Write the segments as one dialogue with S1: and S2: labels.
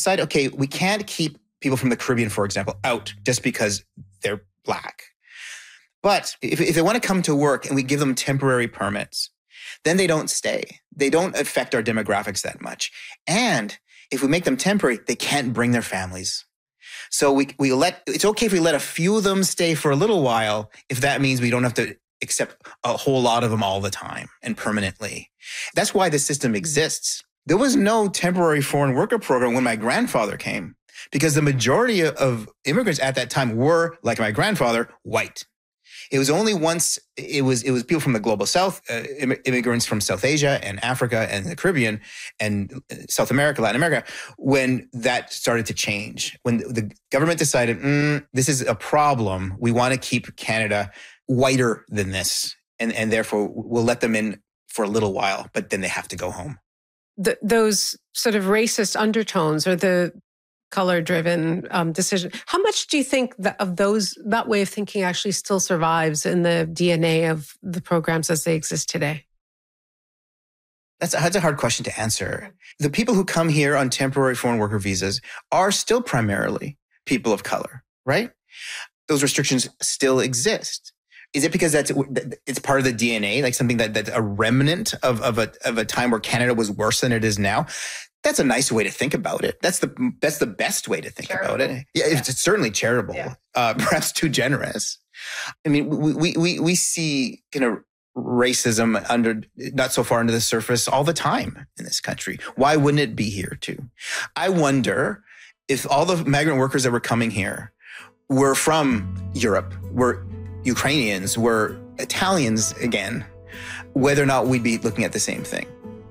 S1: decided, okay, we can't keep people from the Caribbean, for example, out just because they're Black. But if they want to come to work and we give them temporary permits, then they don't stay. They don't affect our demographics that much. And if we make them temporary, they can't bring their families. So it's okay if we let a few of them stay for a little while, if that means we don't have to accept a whole lot of them all the time and permanently. That's why the system exists. There was no temporary foreign worker program when my grandfather came, because the majority of immigrants at that time were, like my grandfather, white. It was only once it was people from the global South, immigrants from South Asia and Africa and the Caribbean and South America, Latin America, when that started to change. When the government decided, this is a problem, we want to keep Canada whiter than this, and therefore we'll let them in for a little while, but then they have to go home.
S2: Those sort of racist undertones or the color-driven decision. How much do you think that way of thinking actually still survives in the DNA of the programs as they exist today?
S1: That's a hard question to answer. The people who come here on temporary foreign worker visas are still primarily people of color, right? Those restrictions still exist. Is it because it's part of the DNA, like something that's a remnant of a time where Canada was worse than it is now? That's a nice way to think about it. That's the best way to think about it. Yeah, it's certainly charitable, perhaps too generous. I mean, we see kind of racism not so far under the surface all the time in this country. Why wouldn't it be here too? I wonder if all the migrant workers that were coming here were from Europe, were Ukrainians, were Italians again, whether or not we'd be looking at the same thing.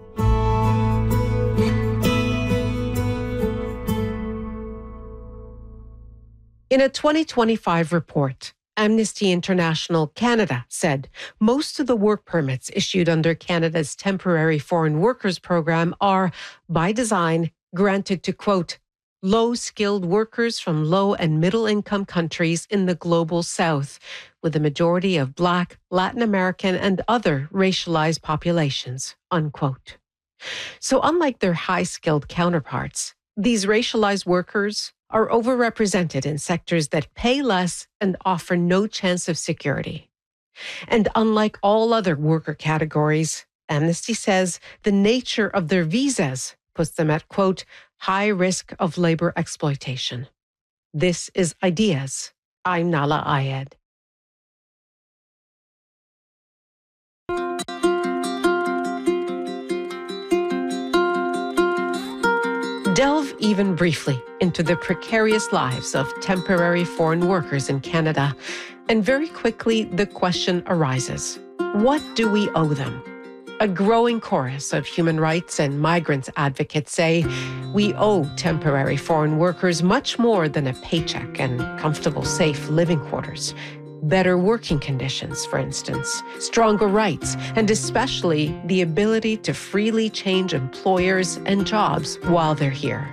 S2: In a 2025 report, Amnesty International Canada said most of the work permits issued under Canada's temporary foreign workers program are, by design, granted to, quote, low-skilled workers from low and middle-income countries in the global South, with a majority of Black, Latin American, and other racialized populations, unquote. So unlike their high-skilled counterparts, these racialized workers are overrepresented in sectors that pay less and offer no chance of security. And unlike all other worker categories, Amnesty says the nature of their visas puts them at, quote, high risk of labor exploitation. This is Ideas. I'm Nahlah Ayed. Delve even briefly into the precarious lives of temporary foreign workers in Canada, and very quickly the question arises, what do we owe them? A growing chorus of human rights and migrants advocates say we owe temporary foreign workers much more than a paycheck and comfortable, safe living quarters. Better working conditions, for instance, stronger rights, and especially the ability to freely change employers and jobs while they're here.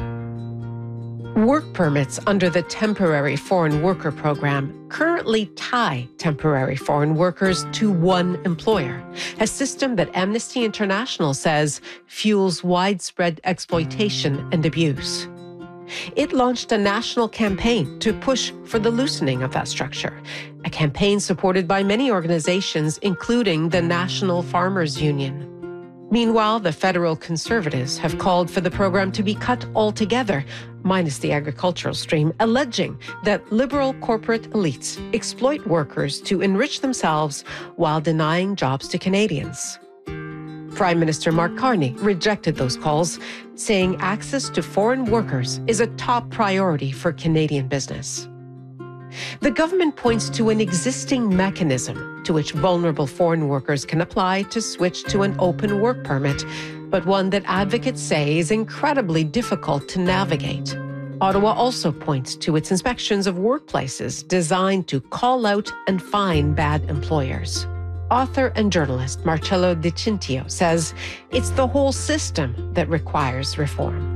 S2: Work permits under the Temporary Foreign Worker Program currently tie temporary foreign workers to one employer, a system that Amnesty International says fuels widespread exploitation and abuse. It launched a national campaign to push for the loosening of that structure, a campaign supported by many organizations, including the National Farmers Union. Meanwhile, the federal Conservatives have called for the program to be cut altogether, minus the agricultural stream, alleging that liberal corporate elites exploit workers to enrich themselves while denying jobs to Canadians. Prime Minister Mark Carney rejected those calls, saying access to foreign workers is a top priority for Canadian business. The government points to an existing mechanism to which vulnerable foreign workers can apply to switch to an open work permit, but one that advocates say is incredibly difficult to navigate. Ottawa also points to its inspections of workplaces designed to call out and fine bad employers. Author and journalist Marcello Di Cintio says it's the whole system that requires reform.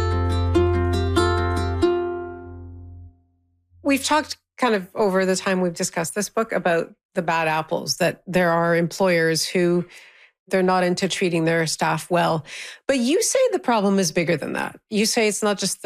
S2: We've talked kind of over the time we've discussed this book about the bad apples, that there are employers who they're not into treating their staff well. But you say the problem is bigger than that. You say it's not just